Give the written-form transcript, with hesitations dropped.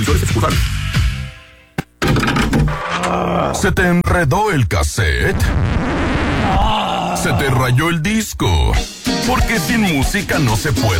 ¿Se te enredó el cassette? ¿Se te rayó el disco? Porque sin música no se puede